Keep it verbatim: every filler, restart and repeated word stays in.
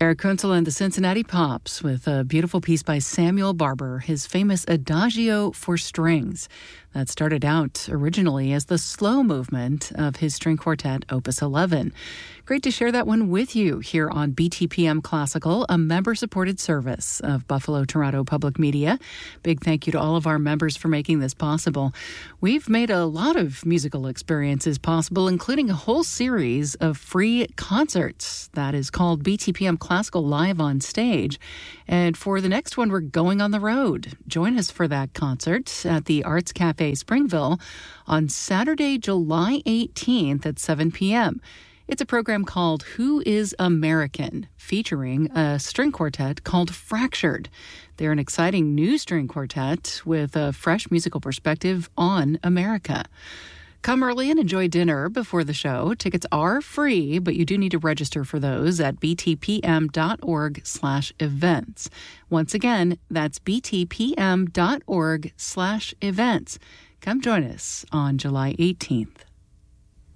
Eric Kunzel and the Cincinnati Pops with a beautiful piece by Samuel Barber, his famous Adagio for Strings. That started out originally as the slow movement of his string quartet, Opus eleven. Great to share that one with you here on B T P M Classical, a member-supported service of Buffalo Toronto Public Media. Big thank you to all of our members for making this possible. We've made a lot of musical experiences possible, including a whole series of free concerts that is called B T P M Classical Live on Stage. And for the next one, we're going on the road. Join us for that concert at the Arts Cafe Springville on Saturday, July eighteenth at seven p.m. It's a program called Who is American, featuring a string quartet called Fractured. They're an exciting new string quartet with a fresh musical perspective on America. Come early and enjoy dinner before the show. Tickets are free, but you do need to register for those at btpm.org slash events. Once again, that's btpm.org slash events. Come join us on July eighteenth.